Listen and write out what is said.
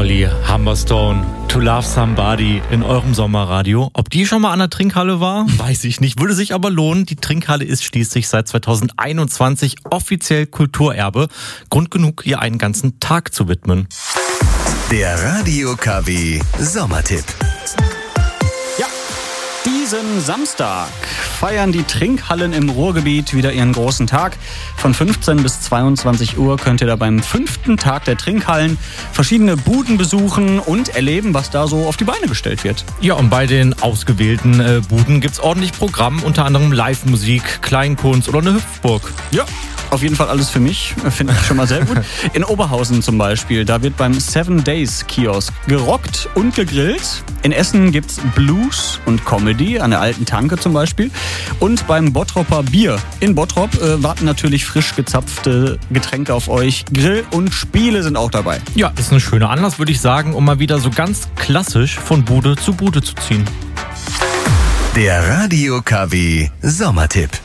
Olli, Humberstone, To Love Somebody in eurem Sommerradio. Ob die schon mal an der Trinkhalle war, weiß ich nicht. Würde sich aber lohnen. Die Trinkhalle ist schließlich seit 2021 offiziell Kulturerbe. Grund genug, ihr einen ganzen Tag zu widmen. Der Radio KW Sommertipp. Diesen Samstag feiern die Trinkhallen im Ruhrgebiet wieder ihren großen Tag. Von 15 bis 22 Uhr könnt ihr da beim 5. Tag der Trinkhallen verschiedene Buden besuchen und erleben, was da so auf die Beine gestellt wird. Ja, und bei den ausgewählten Buden gibt's ordentlich Programm, unter anderem Live-Musik, Kleinkunst oder eine Hüpfburg. Ja, auf jeden Fall alles für mich, finde ich schon mal sehr gut. In Oberhausen zum Beispiel, da wird beim 7 Days Kiosk gerockt und gegrillt. In Essen gibt's Blues und Comedy, an der alten Tanke zum Beispiel. Und beim Bottroper Bier in Bottrop warten natürlich frisch gezapfte Getränke auf euch. Grill und Spiele sind auch dabei. Ja, ist ein schöner Anlass, würde ich sagen, um mal wieder so ganz klassisch von Bude zu ziehen. Der Radio KW Sommertipp.